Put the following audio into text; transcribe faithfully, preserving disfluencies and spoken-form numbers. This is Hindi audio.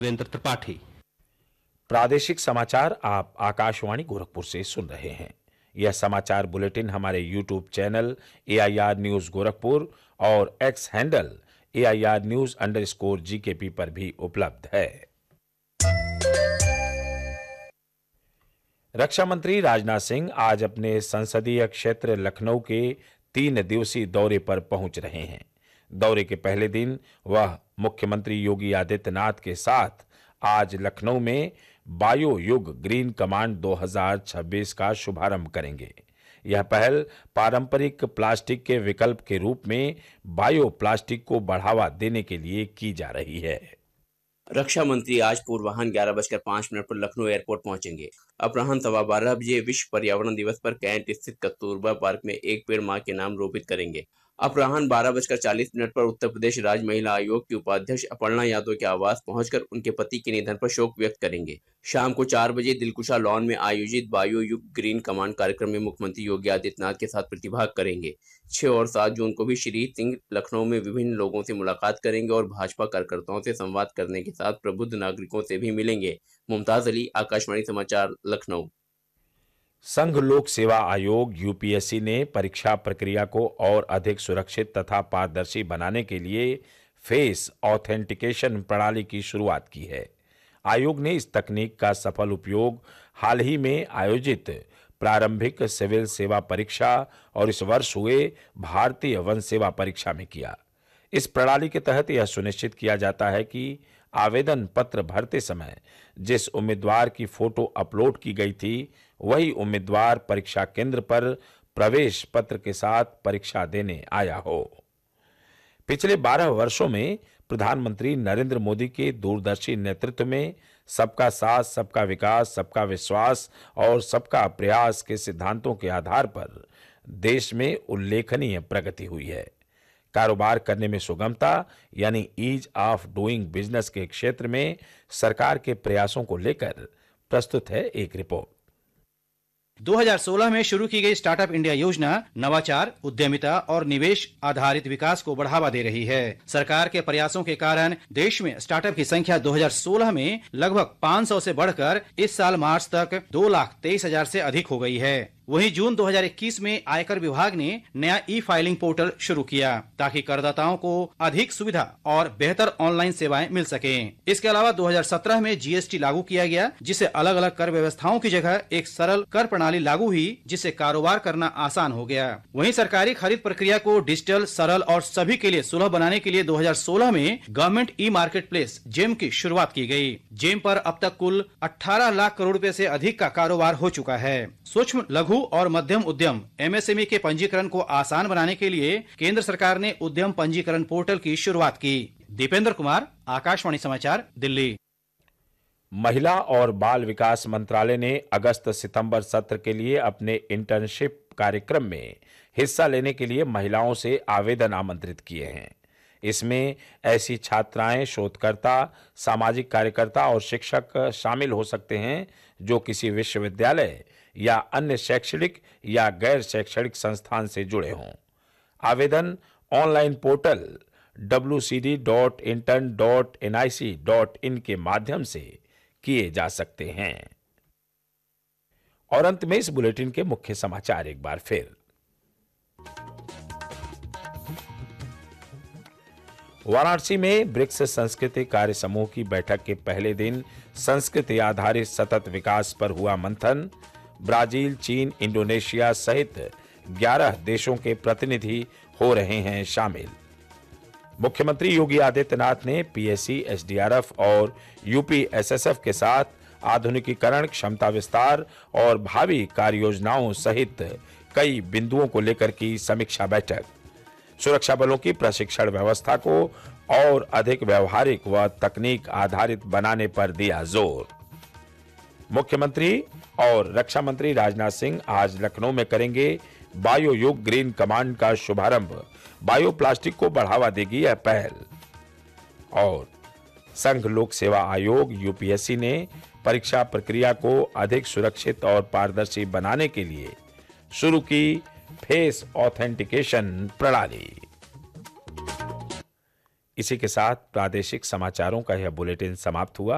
वीरेंद्र त्रिपाठी। प्रादेशिक समाचार आप आकाशवाणी गोरखपुर से सुन रहे हैं। यह समाचार बुलेटिन हमारे YouTube channel A I R news Gorakhpur और x handle A I R news under score जी के पी पर भी उपलब्ध है। रक्षा मंत्री राजनाथ सिंह आज अपने संसदीय क्षेत्र लखनऊ के तीन दिवसीय दौरे पर पहुंच रहे हैं। दौरे के पहले दिन वह मुख्यमंत्री योगी आदित्यनाथ के साथ आज लखनऊ में बायो युग ग्रीन कमांड दो हज़ार छब्बीस का शुभारंभ करेंगे। यह पहल पारंपरिक प्लास्टिक के विकल्प के रूप में बायो प्लास्टिक को बढ़ावा देने के लिए की जा रही है। रक्षा मंत्री आज पूर्वाह्न ग्यारह बजकर पांच मिनट पर लखनऊ एयरपोर्ट पहुंचेंगे। अपराह्न सवा बारह बजे विश्व पर्यावरण दिवस पर कैंट स्थित कस्तूरबा पार्क में एक पेड़ मां के नाम रोपित करेंगे। अपराह्न बारह बजकर चालीस मिनट पर उत्तर प्रदेश राज्य महिला आयोग की उपाध्यक्ष अपर्णा यादव के आवास पहुंचकर उनके पति के निधन पर शोक व्यक्त करेंगे। शाम को चार बजे दिलकुशा लॉन में आयोजित बायो युग ग्रीन कमांड कार्यक्रम में मुख्यमंत्री योगी आदित्यनाथ के साथ प्रतिभाग करेंगे। छह और सात जून को भी श्री सिंह लखनऊ में विभिन्न लोगों से मुलाकात करेंगे और भाजपा कार्यकर्ताओं से संवाद करने के साथ प्रबुद्ध नागरिकों से भी मिलेंगे। मुमताज अली, आकाशवाणी समाचार, लखनऊ। संघ लोक सेवा आयोग यू पी एस सी ने परीक्षा प्रक्रिया को और अधिक सुरक्षित तथा पारदर्शी बनाने के लिए फेस ऑथेंटिकेशन प्रणाली की शुरुआत की है। आयोग ने इस तकनीक का सफल उपयोग हाल ही में आयोजित प्रारंभिक सिविल सेवा परीक्षा और इस वर्ष हुए भारतीय वन सेवा परीक्षा में किया। इस प्रणाली के तहत यह सुनिश्चित किया जाता है कि आवेदन पत्र भरते समय जिस उम्मीदवार की फोटो अपलोड की गई थी वही उम्मीदवार परीक्षा केंद्र पर प्रवेश पत्र के साथ परीक्षा देने आया हो। पिछले बारह वर्षों में प्रधानमंत्री नरेंद्र मोदी के दूरदर्शी नेतृत्व में सबका साथ, सबका विकास, सबका विश्वास और सबका प्रयास के सिद्धांतों के आधार पर देश में उल्लेखनीय प्रगति हुई है। कारोबार करने में सुगमता यानी ईज ऑफ डूइंग बिजनेस के क्षेत्र में सरकार के प्रयासों को लेकर प्रस्तुत है एक रिपोर्ट। दो हज़ार सोलह में शुरू की गई स्टार्टअप इंडिया योजना नवाचार, उद्यमिता और निवेश आधारित विकास को बढ़ावा दे रही है। सरकार के प्रयासों के कारण देश में स्टार्टअप की संख्या दो हज़ार सोलह में लगभग पाँच सौ से बढ़कर इस साल मार्च तक दो लाख तेईस हजार से अधिक हो गई है। वहीं जून दो हज़ार इक्कीस में आयकर विभाग ने नया ई फाइलिंग पोर्टल शुरू किया ताकि करदाताओं को अधिक सुविधा और बेहतर ऑनलाइन सेवाएं मिल सकें। इसके अलावा दो हज़ार सत्रह में जी एस टी लागू किया गया, जिससे अलग अलग कर व्यवस्थाओं की जगह एक सरल कर प्रणाली लागू हुई, जिससे कारोबार करना आसान हो गया। वहीं सरकारी खरीद प्रक्रिया को डिजिटल, सरल और सभी के लिए सुलभ बनाने के लिए दो हज़ार सोलह में government e market place GeM की शुरुआत की गई। जेम पर अब तक कुल अठारह लाख करोड़ रुपए से अधिक का कारोबार हो चुका है। सूक्ष्म, लघु और मध्यम उद्यम एम एस एम ई के पंजीकरण को आसान बनाने के लिए केंद्र सरकार ने उद्यम पंजीकरण पोर्टल की शुरुआत की। दीपेंद्र कुमार, आकाशवाणी समाचार, दिल्ली। महिला और बाल विकास मंत्रालय ने अगस्त सितंबर सत्र के लिए अपने इंटर्नशिप कार्यक्रम में हिस्सा लेने के लिए महिलाओं से आवेदन आमंत्रित किए हैं। इसमें ऐसी छात्राएं, शोधकर्ता, सामाजिक कार्यकर्ता और शिक्षक शामिल हो सकते हैं जो किसी विश्वविद्यालय या अन्य शैक्षणिक या गैर शैक्षणिक संस्थान से जुड़े हों। आवेदन online portal W C D dot intern dot N I C dot in के माध्यम से किए जा सकते हैं। और अंत में इस बुलेटिन के मुख्य समाचार एक बार फिर। वाराणसी में ब्रिक्स संस्कृति कार्य समूह की बैठक के पहले दिन संस्कृति आधारित सतत विकास पर हुआ मंथन। ब्राजील, चीन, इंडोनेशिया सहित ग्यारह देशों के प्रतिनिधि हो रहे हैं शामिल। मुख्यमंत्री योगी आदित्यनाथ ने P S C, S D R F और U P S S F के साथ आधुनिकीकरण, क्षमता विस्तार और भावी कार्य योजनाओं सहित कई बिंदुओं को लेकर की समीक्षा बैठक। सुरक्षा बलों की प्रशिक्षण व्यवस्था को और अधिक व्यवहारिक व तकनीक आधारित बनाने पर दिया जोर। मुख्यमंत्री और रक्षा मंत्री राजनाथ सिंह आज लखनऊ में करेंगे बायो युग ग्रीन कमांड का शुभारंभ। बायो प्लास्टिक को बढ़ावा देगी यह पहल। और संघ लोक सेवा आयोग यू पी एस सी ने परीक्षा प्रक्रिया को अधिक सुरक्षित और पारदर्शी बनाने के लिए शुरू की फेस ऑथेंटिकेशन प्रणाली। इसी के साथ प्रादेशिक समाचारों का यह बुलेटिन समाप्त हुआ।